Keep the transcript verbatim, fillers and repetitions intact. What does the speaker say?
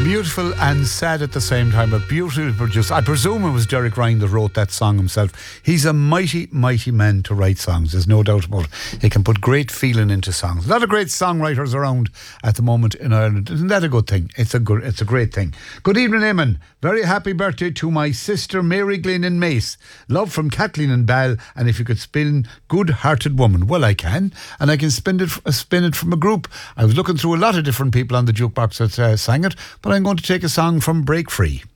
Beautiful and sad at the same time, but beautifully produced. I presume it was Derek Ryan that wrote that song himself. He's a mighty, mighty man to write songs. There's no doubt about it. He can put great feeling into songs. A lot of great songwriters around at the moment in Ireland. Isn't that a good thing? It's a good, it's a great thing. Good evening, Eamon. Very happy birthday to my sister Mary Glynn in Mace. Love from Kathleen and Ball. And if you could spin Good-Hearted Woman, well, I can, and I can spin it, spin it from a group. I was looking through a lot of different people on the jukebox that uh, sang it, but I'm going to take a song from Break Free.